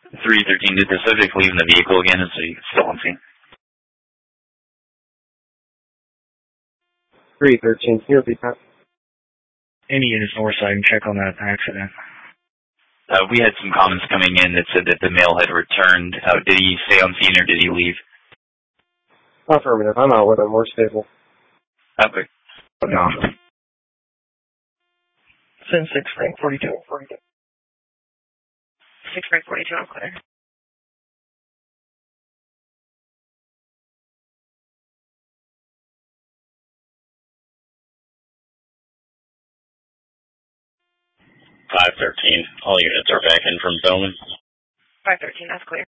313, did the subject leave in the vehicle again? Is he still on scene? 313, can you repeat that? Any units north side and check on that accident. We had some comments coming in that said that the male had returned. Did he stay on scene or did he leave? Affirmative. I'm out with him. We're stable. Okay. No. 10-6, rank 42. 6 rank 42, I'm clear. All units are back in from Bowman. 513, that's clear.